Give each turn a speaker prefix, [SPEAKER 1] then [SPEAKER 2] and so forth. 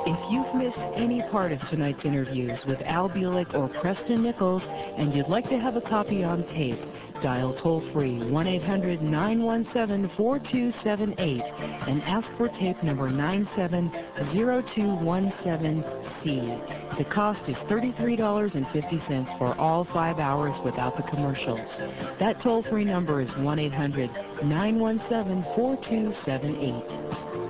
[SPEAKER 1] If you've missed any part of tonight's interviews with Al Bielek or Preston Nichols and you'd like to have a copy on tape, dial toll-free 1-800-917-4278 and ask for tape number 970217C. The cost is $33.50 for all 5 hours without the commercials. That toll-free number is 1-800-917-4278.